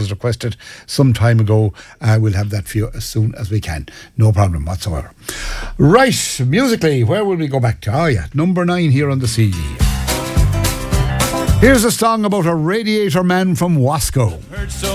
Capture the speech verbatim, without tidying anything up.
was requested some time ago. Uh, we'll have that for you as soon as we can. No problem whatsoever. Right, musically, where will we go back to? Oh yeah, number nine here on the C D. Here's a song about a radiator man from Wasco.